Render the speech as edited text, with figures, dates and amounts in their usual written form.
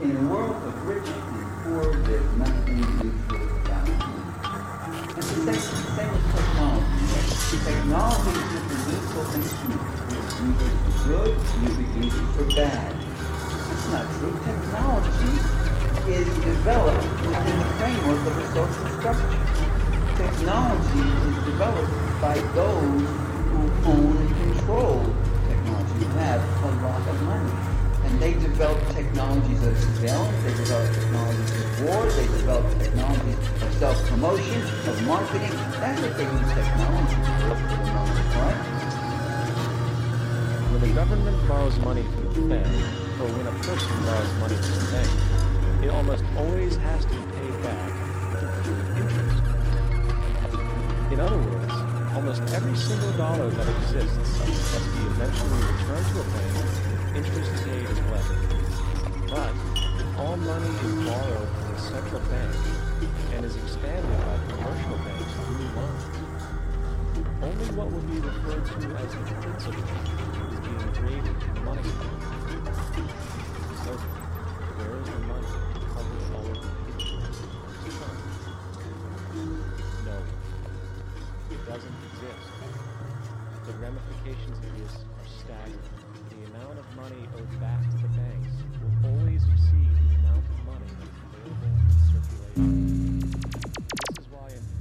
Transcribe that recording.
In a world of rich and poor, there's nothing useful about money. And the same with technology. Technology is just a useful instrument. You use it for good, you can use it for bad. That's not true. Technology is developed within the framework of a social structure. Technology is developed by those who own and control technology, who have a lot of money. And they develop technologies of surveillance, they develop technologies of war, they develop technologies of self-promotion, of marketing. That's what they use technology for the most part. When the government borrows money from the Fed, or when a person borrows money from the bank, it almost always has to be paid back with interest. In other words, almost every single dollar that exists must be eventually returned to a bank with interest paid as well. But if all money is borrowed from the central bank and is expanded by commercial banks through loans, only what would be referred to as the principal is being created in the money supply. So, where is the money hovering all over the interest? No, it doesn't exist. The ramifications of this are staggering. The amount of money owed back to the banks will always exceed the amount of money that is available in circulation. This is why